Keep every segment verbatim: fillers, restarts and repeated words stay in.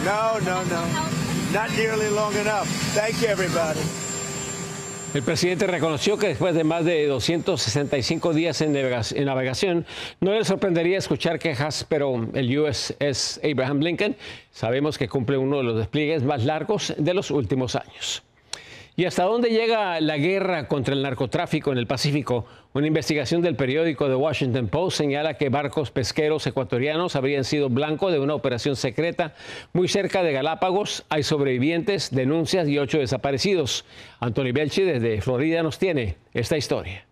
No, no, no. Not nearly long enough. Thank you, everybody. El presidente reconoció que después de más de doscientos sesenta y cinco días en navegación, no le sorprendería escuchar quejas, pero el U S S Abraham Lincoln sabemos que cumple uno de los despliegues más largos de los últimos años. ¿Y hasta dónde llega la guerra contra el narcotráfico en el Pacífico? Una investigación del periódico The Washington Post señala que barcos pesqueros ecuatorianos habrían sido blanco de una operación secreta muy cerca de Galápagos. Hay sobrevivientes, denuncias y ocho desaparecidos. Anthony Belchi desde Florida nos tiene esta historia.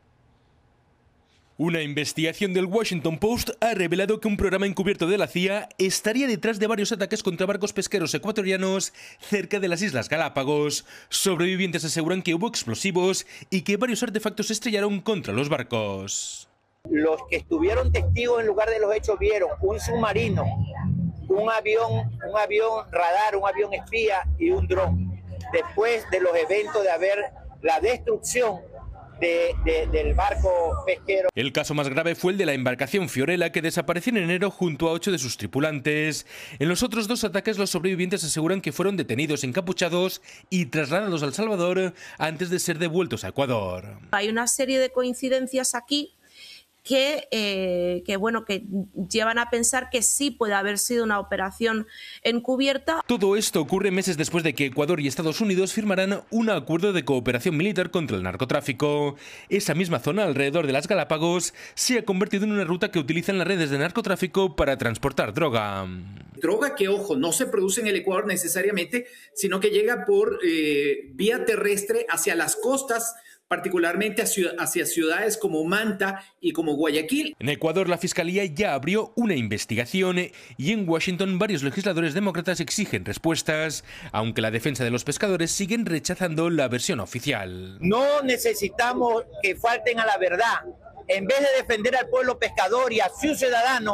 Una investigación del Washington Post ha revelado que un programa encubierto de la C I A estaría detrás de varios ataques contra barcos pesqueros ecuatorianos cerca de las Islas Galápagos. Sobrevivientes aseguran que hubo explosivos y que varios artefactos se estrellaron contra los barcos. Los que estuvieron testigos en lugar de los hechos vieron un submarino, un avión, un avión radar, un avión espía y un dron. Después de los eventos de haber la destrucción De, de, del barco pesquero. El caso más grave fue el de la embarcación Fiorella, que desapareció en enero junto a ocho de sus tripulantes. En los otros dos ataques, los sobrevivientes aseguran que fueron detenidos encapuchados y trasladados a El Salvador antes de ser devueltos a Ecuador. Hay una serie de coincidencias aquí que, eh, que, bueno, que llevan a pensar que sí puede haber sido una operación encubierta. Todo esto ocurre meses después de que Ecuador y Estados Unidos firmaran un acuerdo de cooperación militar contra el narcotráfico. Esa misma zona, alrededor de las Galápagos, se ha convertido en una ruta que utilizan las redes de narcotráfico para transportar droga. Droga que, ojo, no se produce en el Ecuador necesariamente, sino que llega por eh, vía terrestre hacia las costas, particularmente hacia ciudades como Manta y como Guayaquil. En Ecuador, la Fiscalía ya abrió una investigación y en Washington varios legisladores demócratas exigen respuestas, aunque la defensa de los pescadores siguen rechazando la versión oficial. No necesitamos que falten a la verdad. En vez de defender al pueblo pescador y a sus ciudadanos,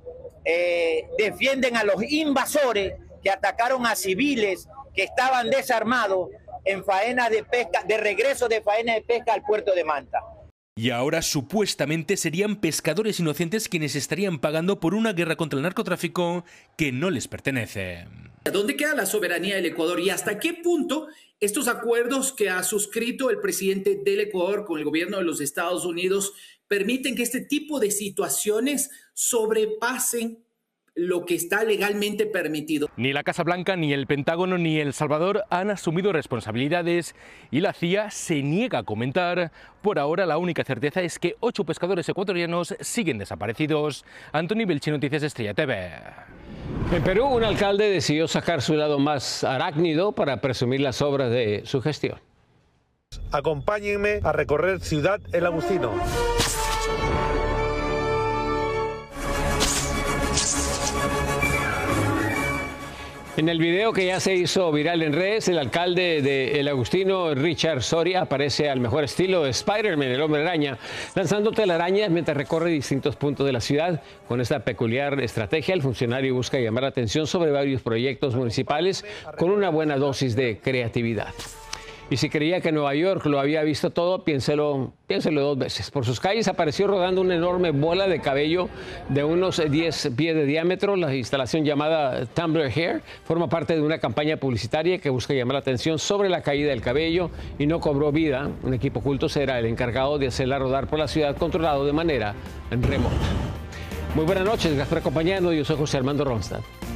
eh, defienden a los invasores que atacaron a civiles que estaban desarmados en faena de pesca, de regreso de faena de pesca al puerto de Manta. Y ahora supuestamente serían pescadores inocentes quienes estarían pagando por una guerra contra el narcotráfico que no les pertenece. ¿Dónde queda la soberanía del Ecuador y hasta qué punto estos acuerdos que ha suscrito el presidente del Ecuador con el gobierno de los Estados Unidos permiten que este tipo de situaciones sobrepasen lo que está legalmente permitido? Ni la Casa Blanca, ni el Pentágono, ni El Salvador han asumido responsabilidades y la C I A se niega a comentar. Por ahora, la única certeza es que ocho pescadores ecuatorianos siguen desaparecidos. Anthony Belchi, Noticias Estrella T V. En Perú, un alcalde decidió sacar su lado más arácnido para presumir las obras de su gestión. Acompáñenme a recorrer Ciudad El Agustino. En el video que ya se hizo viral en redes, el alcalde de El Agustino, Richard Soria, aparece al mejor estilo de Spider-Man, el hombre araña, lanzando telarañas mientras recorre distintos puntos de la ciudad. Con esta peculiar estrategia, el funcionario busca llamar la atención sobre varios proyectos municipales con una buena dosis de creatividad. Y si creía que Nueva York lo había visto todo, piénselo, piénselo dos veces. Por sus calles apareció rodando una enorme bola de cabello de unos diez pies de diámetro. La instalación llamada Tumblr Hair forma parte de una campaña publicitaria que busca llamar la atención sobre la caída del cabello y no cobró vida. Un equipo oculto será el encargado de hacerla rodar por la ciudad, controlado de manera remota. Muy buenas noches, gracias por acompañarnos. Yo soy José Armando Ronstadt.